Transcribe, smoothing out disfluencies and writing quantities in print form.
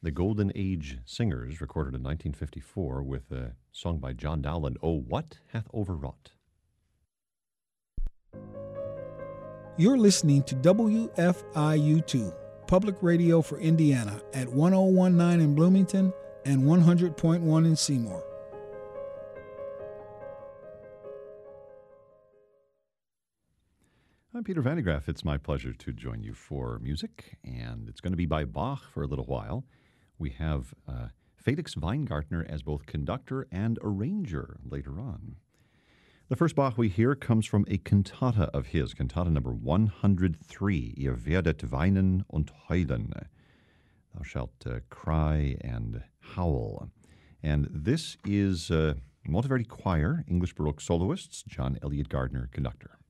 The Golden Age Singers, recorded in 1954 with a song by John Dowland, "Oh, What Hath Overwrought." You're listening to WFIU2, Public Radio for Indiana, at 1019 in Bloomington and 100.1 in Seymour. I'm Peter Van de Graaff. It's my pleasure to join you for music, and it's going to be by Bach for a little while. We have Felix Weingartner as both conductor and arranger later on. The first Bach we hear comes from a cantata of his, cantata number 103, Ihr werdet weinen und heulen. Thou shalt cry and howl. And this is Monteverdi Choir, English Baroque soloists, John Elliott Gardner, conductor.